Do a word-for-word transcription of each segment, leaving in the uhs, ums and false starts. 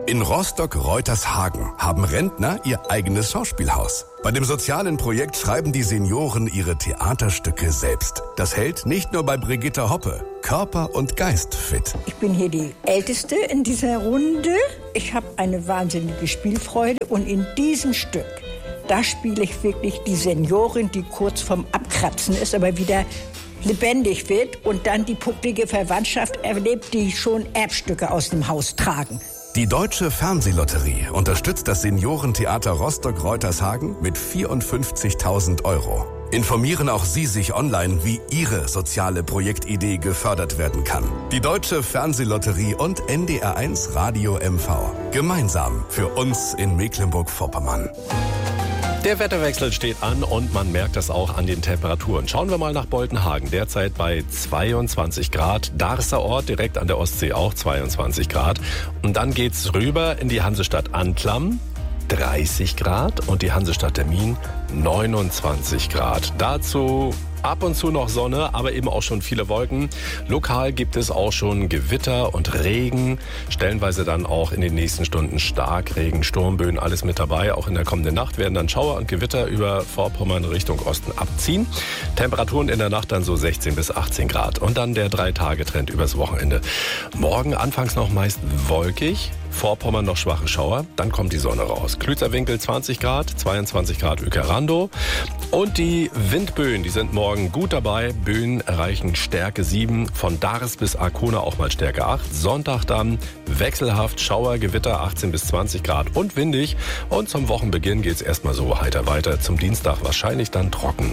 In Rostock-Reutershagen haben Rentner ihr eigenes Schauspielhaus. Bei dem sozialen Projekt schreiben die Senioren ihre Theaterstücke selbst. Das hält nicht nur bei Brigitte Hoppe Körper und Geist fit. Ich bin hier die Älteste in dieser Runde. Ich habe eine wahnsinnige Spielfreude und in diesem Stück, da spiele ich wirklich die Seniorin, die kurz vorm Abkratzen ist, aber wieder lebendig wird und dann die pucklige Verwandtschaft erlebt, die schon Erbstücke aus dem Haus tragen. Die Deutsche Fernsehlotterie unterstützt das Seniorentheater Rostock-Reutershagen mit vierundfünfzigtausend Euro. Informieren auch Sie sich online, wie Ihre soziale Projektidee gefördert werden kann. Die Deutsche Fernsehlotterie und N D R eins Radio M V. Gemeinsam für uns in Mecklenburg-Vorpommern. Der Wetterwechsel steht an und man merkt das auch an den Temperaturen. Schauen wir mal nach Boltenhagen, derzeit bei zweiundzwanzig Grad. Darßer Ort direkt an der Ostsee auch zweiundzwanzig Grad. Und dann geht's rüber in die Hansestadt Antlam, dreißig Grad, und die Hansestadt Demmin neunundzwanzig Grad. Dazu ab und zu noch Sonne, aber eben auch schon viele Wolken. Lokal gibt es auch schon Gewitter und Regen. Stellenweise dann auch in den nächsten Stunden Starkregen, Sturmböen, alles mit dabei. Auch in der kommenden Nacht werden dann Schauer und Gewitter über Vorpommern Richtung Osten abziehen. Temperaturen in der Nacht dann so sechzehn bis achtzehn Grad. Und dann der Drei-Tage-Trend übers Wochenende. Morgen anfangs noch meist wolkig. Vorpommern noch schwache Schauer, dann kommt die Sonne raus. Klützerwinkel zwanzig Grad, zweiundzwanzig Grad Uekerando. Und die Windböen, die sind morgen gut dabei. Böen erreichen Stärke sieben, von Dars bis Arkona auch mal Stärke acht. Sonntag dann wechselhaft Schauer, Gewitter achtzehn bis zwanzig Grad und windig. Und zum Wochenbeginn geht's erstmal so heiter weiter. Zum Dienstag wahrscheinlich dann trocken.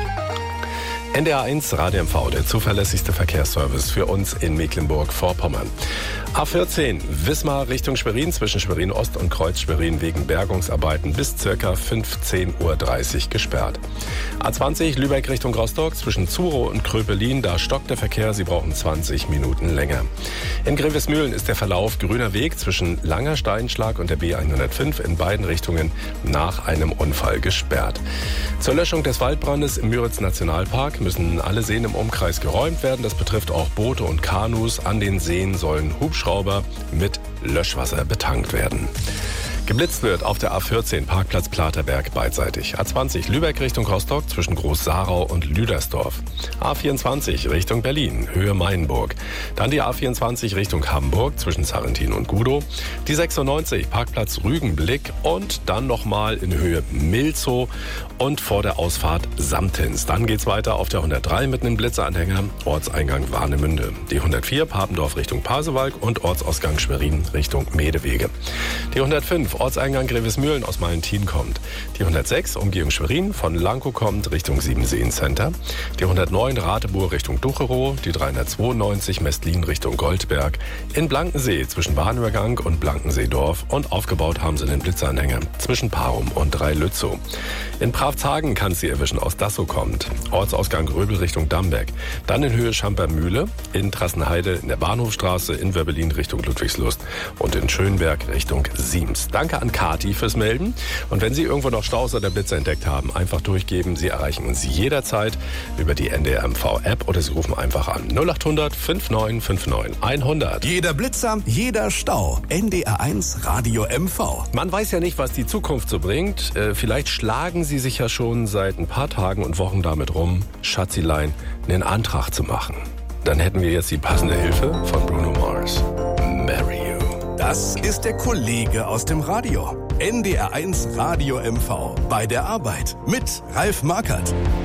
N D R eins Radio M V, der zuverlässigste Verkehrsservice für uns in Mecklenburg-Vorpommern. A vierzehn, Wismar Richtung Schwerin, zwischen Schwerin Ost und Kreuz Schwerin wegen Bergungsarbeiten bis ca. fünfzehn Uhr dreißig gesperrt. A zwanzig, Lübeck Richtung Rostock, zwischen Zurow und Kröpelin, da stockt der Verkehr, Sie brauchen zwanzig Minuten länger. In Grevesmühlen ist der Verlauf grüner Weg zwischen Langer Steinschlag und der B hundertfünf in beiden Richtungen nach einem Unfall gesperrt. Zur Löschung des Waldbrandes im Müritz-Nationalpark müssen alle Seen im Umkreis geräumt werden. Das betrifft auch Boote und Kanus. An den Seen sollen Hubschrauber mit Löschwasser betankt werden. Geblitzt wird auf der A vierzehn, Parkplatz Platerberg beidseitig. A zwanzig, Lübeck Richtung Rostock, zwischen Groß-Sarau und Lüdersdorf. A vierundzwanzig, Richtung Berlin, Höhe Mainburg. Dann die A vierundzwanzig Richtung Hamburg, zwischen Sarrentin und Gudow. Die sechsundneunzig, Parkplatz Rügenblick. Und dann nochmal in Höhe Milzow und vor der Ausfahrt Samtins. Dann geht's weiter auf der hundertdrei mit einem Blitzeranhänger, Ortseingang Warnemünde. Die hundertvier, Papendorf Richtung Pasewalk und Ortsausgang Schwerin Richtung Medewege. Die hundertfünf, Ortseingang Grevesmühlen aus Malentin kommt. Die hundertsechs, Umgehung Schwerin, von Lankow kommt Richtung Siebenseen Center. Die hundertneun, Rateburg Richtung Ducherow. Die dreihundertzweiundneunzig, Mestlin Richtung Goldberg. In Blankensee zwischen Bahnübergang und Blankenseedorf. Und aufgebaut haben sie den Blitzeranhänger zwischen Parum und Dreilützow. In Pravzhagen kann es Sie erwischen, aus Dassow kommt. Ortsausgang Röbel Richtung Damberg. Dann in Höhe Schampermühle. In Trassenheide in der Bahnhofstraße. In Wörbelin Richtung Ludwigslust. Und in Schönberg Richtung Siems. Danke an Kati fürs Melden. Und wenn Sie irgendwo noch Staus oder Blitze entdeckt haben, einfach durchgeben. Sie erreichen uns jederzeit über die N D R M V-App oder Sie rufen einfach an. null acht hundert neunundfünfzig neunundfünfzig hundert. Jeder Blitzer, jeder Stau. N D R eins Radio M V. Man weiß ja nicht, was die Zukunft so bringt. Äh, vielleicht schlagen Sie sich ja schon seit ein paar Tagen und Wochen damit rum, Schatzilein, einen Antrag zu machen. Dann hätten wir jetzt die passende Hilfe von Bruno Mars. Marry You. Das ist der Kollege aus dem Radio. N D R eins Radio M V. Bei der Arbeit mit Ralf Markert.